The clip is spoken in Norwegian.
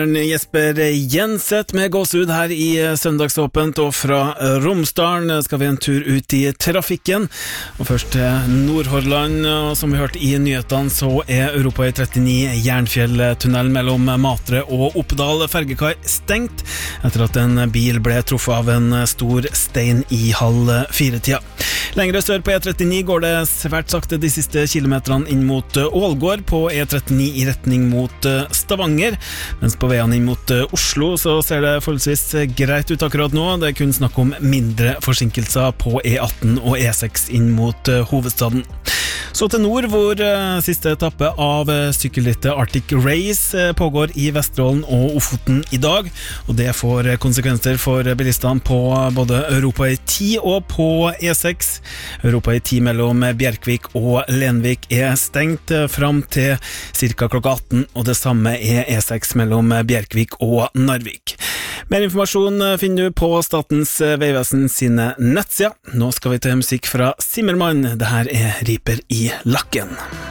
Jesper Jenseth med gåsehud her i Søndagsåpent, og fra Romsdalen skal vi en tur ut i trafikken. Og først til Nordhordland, og som vi hørte i nyhetene så Europa i 39 Jernfjelltunnel mellom Matre og Oppdal fergekai stengt etter at en bil ble truffet av en stor stein i halv 4-tida. Lengre sør på E39 går det svært sakte de siste kilometerne inn mot Ålgård på E39 i retning mot Stavanger, mens på veien inn mot Oslo så ser det forholdsvis greit ut akkurat nå. Det er kun snakk om mindre forsinkelser på E18 og E6 inn mot hovedstaden. Så til nord, hvor siste etappe av sykkelrittet Arctic Race pågår i Vesterålen og Ofoten i dag, og det får konsekvenser for bilistene på både Europa i 10 og på E6. Europa i 10 mellom Bjerkvik og Lenvik er stengt fram til ca. klokka 18, og det samme er E6 mellom Bjerkvik og Narvik. Mer informasjon finner du på Statens Vegvesen sine nettsider. Nå skal vi til musikk fra Zimmermann. Det her er Riper i lakken.